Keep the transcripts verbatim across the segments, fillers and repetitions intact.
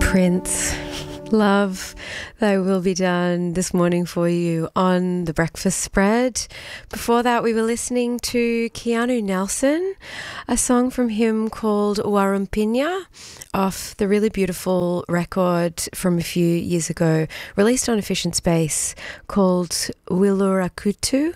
Prince, Love, Thy Will Be Done this morning for you on The Breakfast Spread. Before that, we were listening to Keanu Nelson, a song from him called Warumpinya, off the really beautiful record from a few years ago, released on Efficient Space, called Wilurakutu.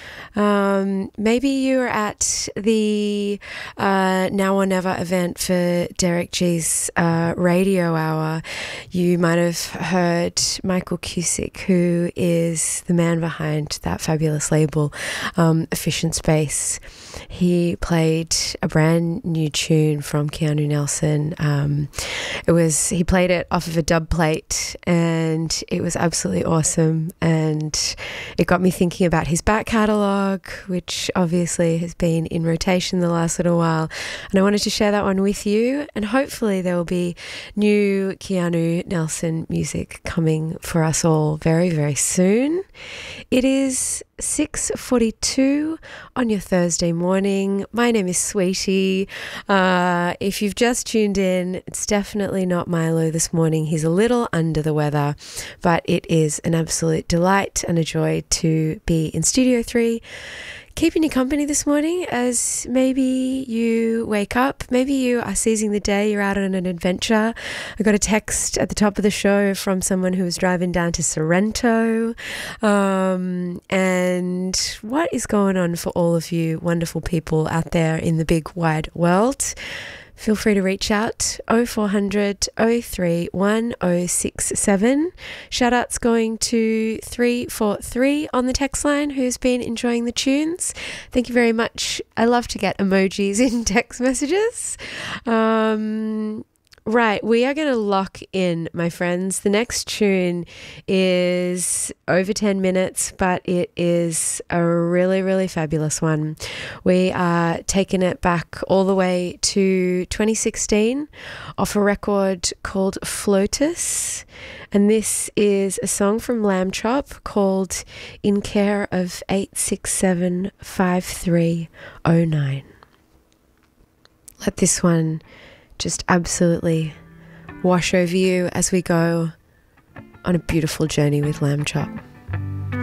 Um, maybe you were at the uh, Now or Never event for Derek G's uh, radio hour. You might have heard Michael Cusick, who is the man behind that fabulous label, um, Efficient Space. He played a brand new tune from Keanu Nelson. Um, it was he played it off of a dub plate, and it was absolutely awesome. And it got me thinking about his back catalogue, which obviously has been in rotation the last little while. And I wanted to share that one with you. And hopefully there will be new Keanu Nelson music coming for us all very, very soon. It is six forty-two on your Thursday morning. My name is Sweetie. Uh, if you've just tuned in, it's definitely not Milo this morning. He's a little under the weather, but it is an absolute delight and a joy to be in Studio three, keeping you company this morning as maybe you wake up, maybe you are seizing the day, you're out on an adventure. I got a text at the top of the show from someone who was driving down to Sorrento. Um, and what is going on for all of you wonderful people out there in the big wide world? Feel free to reach out, oh four hundred, oh three one oh six seven. Shout outs going to three four three on the text line, who's been enjoying the tunes. Thank you very much. I love to get emojis in text messages. Um... Right, we are going to lock in, my friends. The next tune is over ten minutes, but it is a really, really fabulous one. We are taking it back all the way to twenty sixteen off a record called Flotus. And this is a song from Lamb Chop called In Care of eight six seven five three oh nine. Let this one just absolutely wash over you as we go on a beautiful journey with Lamb Chop.